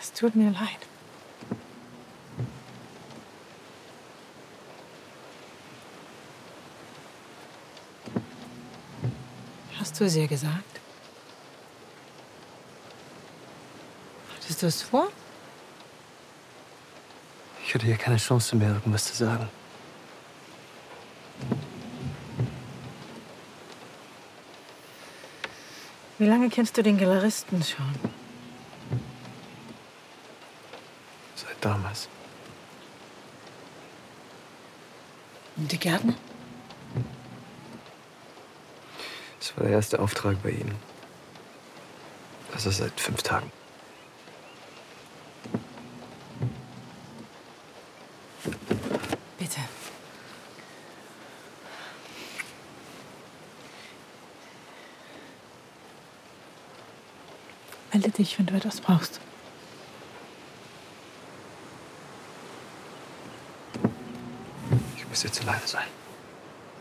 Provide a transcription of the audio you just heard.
Es tut mir leid. Hast du es ihr gesagt? Hattest du es vor? Ich hatte hier keine Chance mehr, irgendwas zu sagen. Wie lange kennst du den Galeristen schon? Seit damals. Und die Gärtner? Das war der erste Auftrag bei Ihnen. Also seit 5 Tagen. Bitte. Melde dich, wenn du etwas brauchst. Ich muss jetzt alleine sein.